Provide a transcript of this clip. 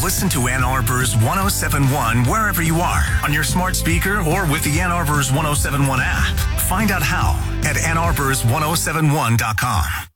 Listen to Ann Arbor's 1071 wherever you are, on your smart speaker or with the Ann Arbor's 1071 app. Find out how at AnnArbor's1071.com.